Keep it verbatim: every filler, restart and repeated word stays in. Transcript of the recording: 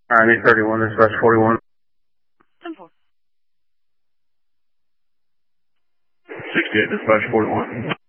Alright, eight thirty-one, dispatch forty-one. ten four. sixty-eight, dispatch forty-one.